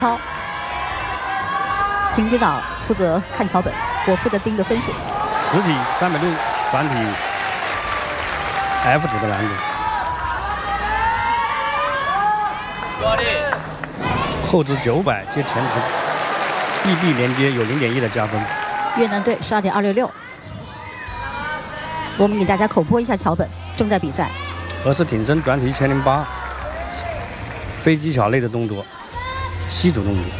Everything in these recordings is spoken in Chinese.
好，秦指导负责看桥本，我负责盯着分数。 直体360，短体 F 组的难度。后直900接前直 ，BB 连接有0.1的加分。 越南队12.266。我们给大家口播一下桥本正在比赛。 而是挺身转体1008，非技巧类的动作，西组动作。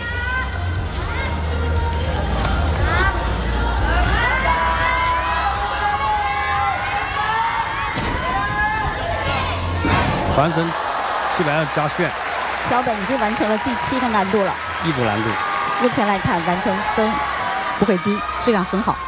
团身720加旋。 桥本已经完成了第7个难度了， 一组难度。 目前来看，完成分不会低，质量很好。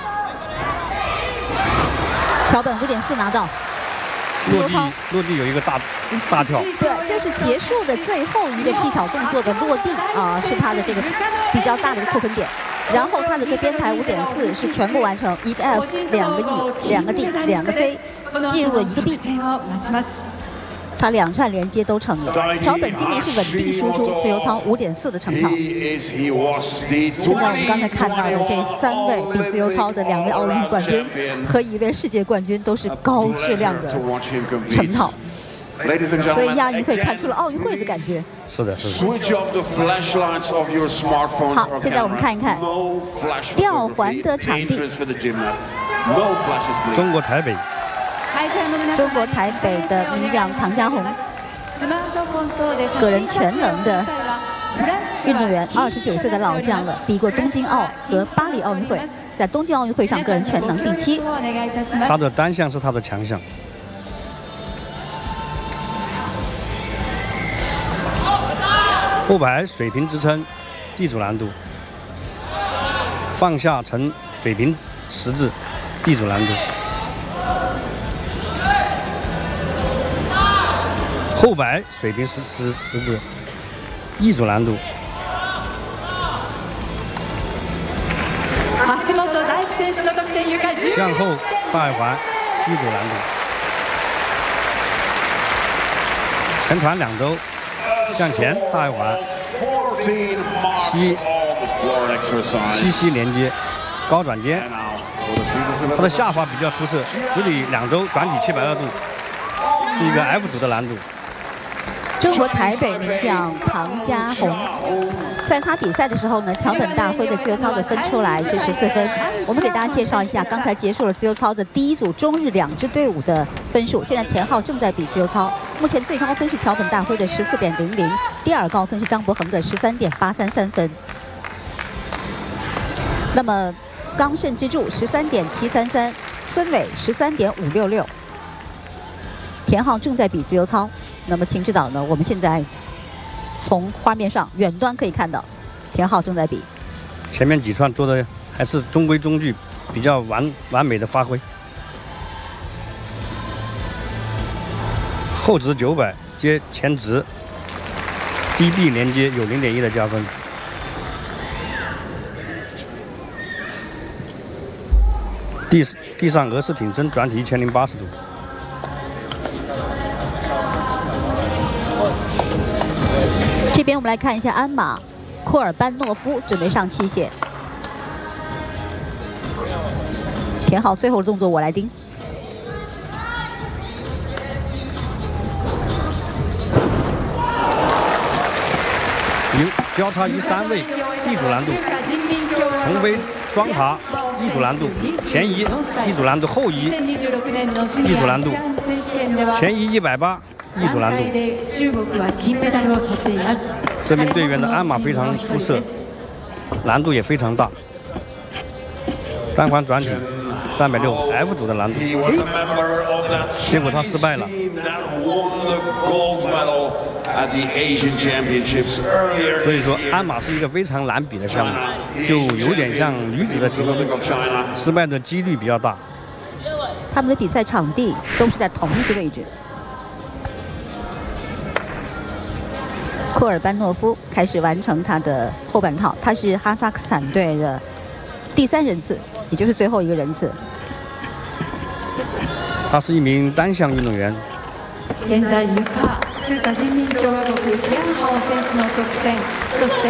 桥本5.4拿到。 落地有一个大跳。 对，这是结束的最后一个技巧动作的落地啊，是他的这个比较大的一个扣分点。然后他的这编排5.4是全部完成，一个 F， 2个 E， 2个 D， 2个 C， 进入了1个 B。他2串连接都成了。桥本今年是稳定输出自由操5.4的成套。现在我们刚才看到的这3位比自由操的2位奥运冠军和1位世界冠军都是高质量的成套，所以亚运会看出了奥运会的感觉。 是的，是的。 好，现在我们看一看吊环的场地。 中国台北。 中国台北的名将唐家红，个人全能的运动员，29岁的老将了，比过东京奥和巴黎奥运会，在东京奥运会上个人全能第7。 他的单项是他的强项。后排水平支撑，D 组难度。放下呈水平十字，D 组难度。后摆水平十字，E 组难度。向后大耳环，C 组难度。前团2周，向前大耳环，西连接，高转肩。他的下法比较出色，直体2周，转体720度，是一个 F 组的难度。 中国台北名将唐家红，在他比赛的时候呢，桥本大辉的自由操的分出来是14分。我们给大家介绍一下，刚才结束了自由操的第1组中日2支队伍的分数。现在田浩正在比自由操，目前最高分是桥本大辉的14.00，第2高分是张博恒的13.833分。那么冈慎之助13.733，孙伟13.566。田浩正在比自由操。那么秦指导呢？我们现在从画面上远端可以看到，田浩正在比。 前面几串做的还是中规中矩，比较完美的发挥。后直900接前直 ，DB 连接有0.1的加分。地上俄式挺身转体1080度。 这边我们来看一下鞍马库尔班诺夫准备上器械。田浩最后的动作我来盯。 交叉3位，D 组难度。同飞双爬，E 组难度。前移，E 组难度；后移，E 组难度。前移180，E 组难度。这名队员的鞍马非常出色，难度也非常大。单环转体360 F 组的难度，结果他失败了。所以说，鞍马是一个非常难比的项目，就有点像女子的体育会，失败的几率比较大。 他们的比赛场地都是在同一个位置。库尔班诺夫开始完成他的后半套，他是哈萨克斯坦队的第3人次，也就是最后一个人次。 他是一名单项运动员。 現在ゆか中華人民共和国ヤンハオ選手の得点、そして